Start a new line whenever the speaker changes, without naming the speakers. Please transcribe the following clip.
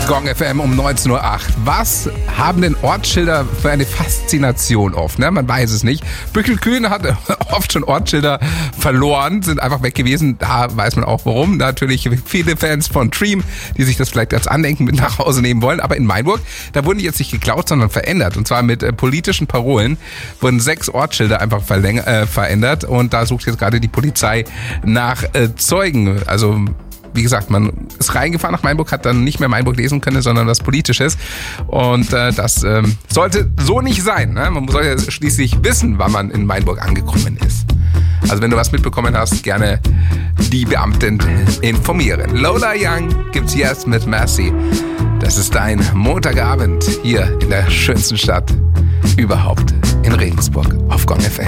Gong FM um 19.08 Uhr. Was haben denn Ortsschilder für eine Faszination oft? Ne? Man weiß es nicht. Bückelkühn hat oft schon Ortsschilder verloren, sind einfach weg gewesen. Da weiß man auch warum. Natürlich viele Fans von Dream, die sich das vielleicht als Andenken mit nach Hause nehmen wollen. Aber in Mainburg, da wurden die jetzt nicht geklaut, sondern verändert. Und zwar mit politischen Parolen wurden 6 Ortsschilder einfach verändert. Und da sucht jetzt gerade die Polizei nach Zeugen. Also wie gesagt, man ist reingefahren nach Mainburg, hat dann nicht mehr Mainburg lesen können, sondern was Politisches. Und das sollte so nicht sein. Ne? Man soll ja schließlich wissen, wann man in Mainburg angekommen ist. Also wenn du was mitbekommen hast, gerne die Beamten informieren. Lola Young gibt's jetzt mit Mercy. Das ist dein Montagabend hier in der schönsten Stadt überhaupt in Regensburg auf Gong FM.